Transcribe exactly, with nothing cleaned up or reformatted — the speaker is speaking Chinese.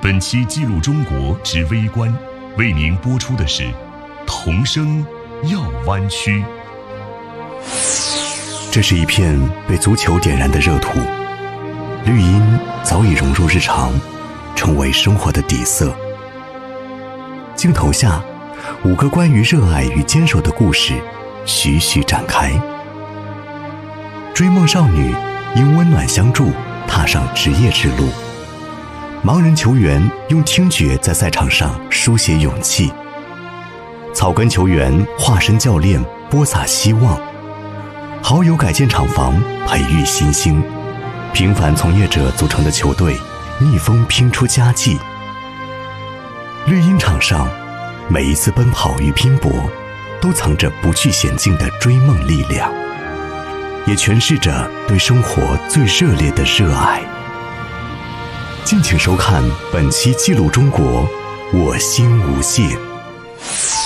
本期记录中国之微观，为您播出的是童声耀湾区。 这是一片被足球点燃的热土，绿荫早已融入日常，成为生活的底色。镜头下，五个关于热爱与坚守的故事徐徐展开。追梦少女因温暖相助踏上职业之路，盲人球员用听觉在赛场上书写勇气，草根球员化身教练播撒希望，好友改建厂房培育新星，平凡从业者组成的球队逆风拼出佳绩。绿茵场上，每一次奔跑与拼搏都藏着不惧险境的追梦力量，也诠释着对生活最热烈的热爱。敬请收看本期记录中国，我心无限。